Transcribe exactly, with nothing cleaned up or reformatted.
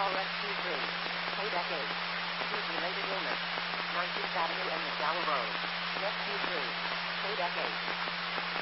Call Rescue three. Kodak eight. Heat-related illness. nineteenth Avenue and McDowell Road. Rescue three. Kodak eight.